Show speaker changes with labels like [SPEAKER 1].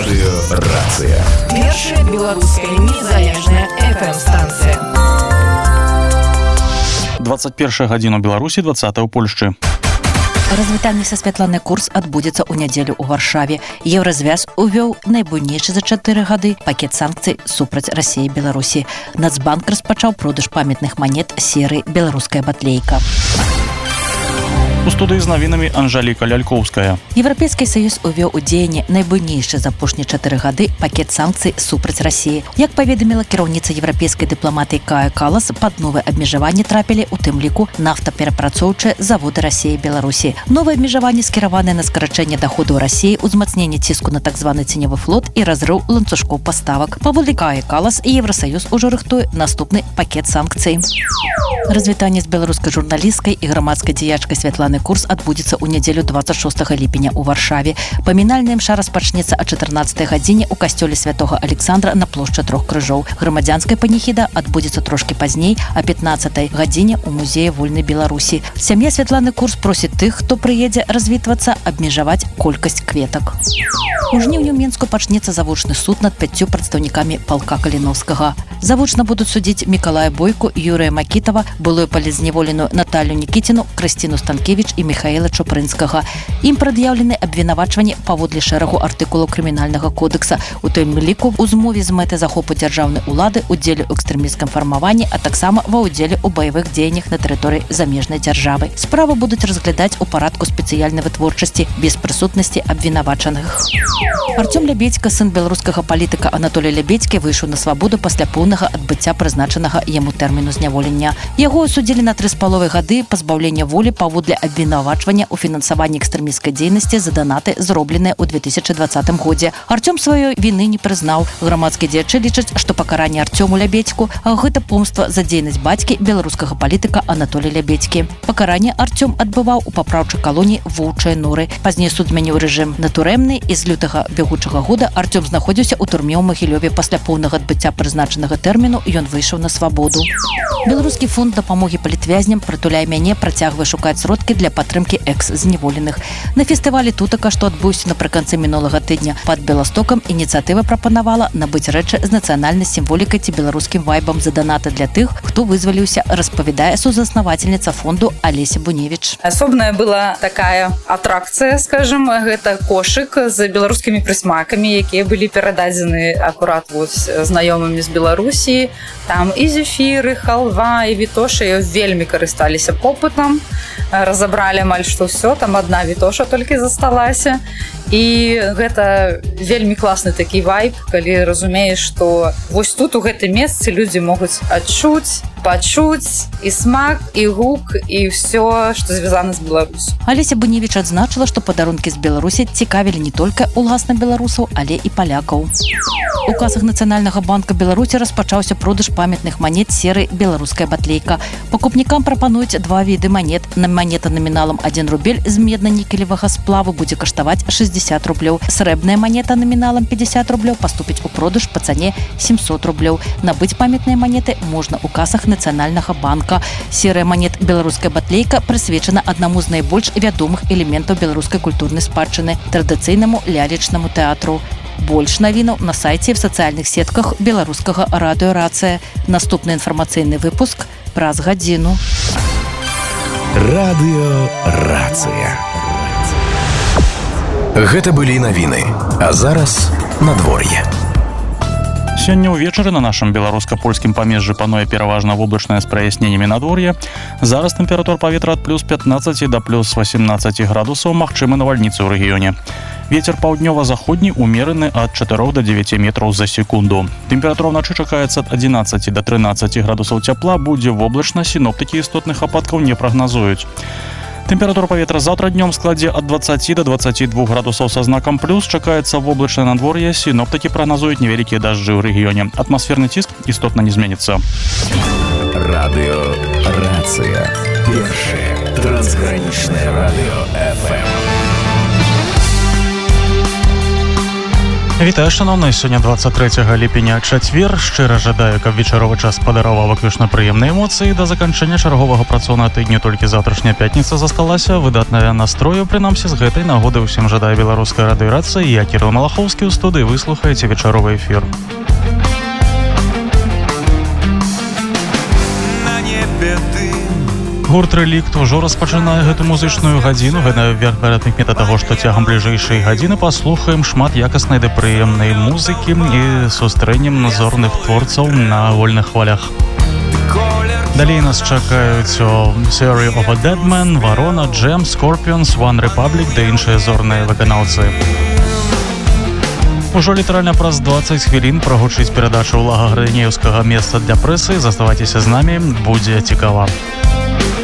[SPEAKER 1] Радыёрацыя.
[SPEAKER 2] Першая беларуская незалежная FM-станцыя.
[SPEAKER 3] 21 гадзіна ў Беларусі, 20 ў Польшчы.
[SPEAKER 4] Развітанне са Святланай Курс адбудзецца ў нядзелю ў Варшаве. Еўразвяз увёў найбуйнейшы за 4 гады пакет санкцый супраць Расіі і Беларусі. Нацбанк распачаў продаж памятных манет серыі «Беларуская батлейка».
[SPEAKER 3] У студыі з навінамі Анжаліка Лялькоўская.
[SPEAKER 4] Еўрапейскі саюз увёў у дзеянне найбуйнейшы за апошнія 4 гады пакет санкцый супраць Расіі. Як паведаміла кіраўніца еўрапейскай дыпламатыі Кая Калас, пад новыя абмежаванні трапілі у тым ліку нафтаперапрацоўчыя заводы Расіі і Беларусі. Новыя абмежаванні скіраваныя на скарачэнне даходаў Расіі, узмацненне ціску на так званы ценевы флот і разрыў ланцужкоў паставак. Паводле Кая Калас, Еўрасаюз ужо рыхтуе наступны пакет санкцый. Развітанне з беларускай журналісткай і грамадскай дзеячкай Святланай Курс адбудзецца ў нядзелю 26 ліпеня ў Варшаве. Памінальная імша распачнецца о 14 гадзіне ў касцёле святога Александра на плошчы Трох крыжоў. Грамадзянская паніхіда адбудзецца трошкі пазней о 15 гадзіне ў музеі вольнай Беларусі. Сям'я Святланы Курс просіць тых, хто прыедзе развітвацца, абмежаваць колькасць кветак. У жніўні ў Мінску пачнецца завочны суд над 5 прадстаўнікамі палка Каліновскага. Завочна будуць судзіць Мікалая Бойку, Юрыя Макітава, былую палізневоленую Наталью Нікіціну, Крысціну Станкевіч і Міхаіла Чупрынскага. Ім прад'яўлены абвінавачванні паводле шэрагу артыкулаў крымінальнага кодекса, у тым ліку ў змове з мэтай захопу дзяржаўнай улады, удзеле ў экстрэмісцкім фармаванні, а таксама ва ўдзеле ў баявых дзеяннях на тэрыторыі замежнай дзяржавы. Справу будуць разглядаць у парадку спецыяльнай вытворчасці без прысутнасці абвінавачаных. Артём Лябедзька, сын беларускага палітыка Анатолія Лябедзькі, выйшаў на свабоду пасля поўнага адбыцця прызначанага яму тэрміну зняволення. Яго асудзілі на 3,5 гады пазбаўлення волі паводле абвінавачвання ў фінансаванні экстрэмісцкай дзейнасці за данаты, зробленыя ў 2020 годзе. Артём сваёй віны не прызнаў. Грамадскія дзеячы лічаць, што пакаранне Артёму Лябедзьку гэта помства за дзейнасць бацькі беларускага палітыка Анатолія Лябедзькі. Пакаранне Артём адбываў у папраўчай калоніі Воўчыя Норы. Пазней суд змяніў рэжым на турэмны, і з лютага бягучага года Артём знаходзіўся ў турме ў Магілёве. Пасля поўнага адбыцця прызначанага тэрміну ён выйшаў на свабоду. Беларускі фонд дапамогі палітвязням «Прытуляй мяне» працягвае шукаць сродкі для падтрымкі экс-зневоленых. На фестывалі «Тутака», што адбыўся напрыканцы мінулага тыдня пад Беластокам, ініцыятыва прапанавала набыць рэчы з нацыянальнай сімволікай ці беларускім вайбам за данаты для тых, хто вызваліўся, распавядае сузаснавательніца фонду Алеся Буневіч.
[SPEAKER 5] Асобная была такая атракцыя, скажем, гэта кошык з беларускімі прысмакамі, якія былі перададзены акурат знаёмымі з Беларусі. Там і зефіры, халва, і вітошы вельмі карысталіся попытам. Разабралі амаль што ўсё, там адна вітоша толькі засталася. І гэта вельмі класны такі вайб, калі разумееш, што вось тут у гэтым месцы людзі могуць адчуць, пачуць і смак, і гук, і ўсё, што звязана з Беларусю.
[SPEAKER 4] Алеся Буневіч адзначыла, што падарункі з Беларусі цікавілі не толькі уласна беларусаў, але і палякаў. У касах Нацыянальнага банка Беларусі распачаўся продаж памятных манет серыі «Беларуская батлейка». Пакупнікам прапануюць 2 віды манет. Манета наміналам 1 рубель з медна-нікелевага сплаву будзе каштаваць 60 рублёў. Срэбная манета наміналам 50 рублёў паступіць у продаж па цане 700 рублёў. Набыць памятныя манеты можна ў касах Нацыянальнага банка. Серыя манет «Беларуская батлейка» прысвечана аднаму з найбольш вядомых элементаў беларускай культурнай спадчыны – традыцыйнаму лялечнаму тэатру. Больш навінаў на сайце і в сацыяльных сетках беларускага радыёрацыя. Наступны інфармацыйны выпуск праз гадзіну.
[SPEAKER 1] Радыёрацыя. Гэта былі навіны. А зараз надвор'е.
[SPEAKER 3] Сёння ўвечары на нашым беларуска-польскім памежжы пануе пераважна воблачнае з праясненнямі надвор'е. Зараз тэмпература паветра ад плюс 15 да плюс 18 градусаў, магчымы навальніцы ў рэгіёне. Вецер паўднёва-заходні умераны ад 4 до 9 метраў за секунду. Тэмпература ўначы чакаецца ад 11 до 13 градусаў цяпла, будзе воблачна, сіноптыкі істотных ападкаў не прагназуюць. Тэмпература паветра заўтра днём складзе ад 20 до 22 градусаў са знакам плюс, чакаецца воблачнае надвор'е, сіноптыкі прагназуюць невялікія дажджы ў рэгіёне. Атмасферны ціск істотна не зменіцца.
[SPEAKER 1] Радыёрацыя. Першае трансгранічнае радыё FM.
[SPEAKER 3] Вітаю, шановні, сьогодні 23 ліпеня, четвер. Щиро жадаю, каб вечаровы час падараваў выключна прыемныя эмоцыі. Да заканчэння чарговага працоўнага тыдню толькі заўтрашняя пятніца засталася. Выдатная настрою, прынамсі, з гэтай нагоды ўсім жадаю беларускай радыёрацыі. Я Кірыл Малахоўскі ў студыі, вы слухаеце вечаровы эфір.
[SPEAKER 6] На небе дым.
[SPEAKER 3] Гурт «Рэлікт» ужо распачынае гэту музычную гадзіну. Гэта верагодна мета таго, што цягам бліжэйшай гадзіны паслухаем шмат якаснай ды прыемнай музыкі і сустрэнем зорных творцаў на вольных хвалях. Далей нас чакаюць Theory of a Dead Man, Варона, Джем, Scorpions, One Republic ды іншыя зорныя выканаўцы. Ужо літаральна праз 20 хвілін прагучыць перадача ўлага грынеўскага месца для прэсы. Заставайцеся з намі, будзе цікава.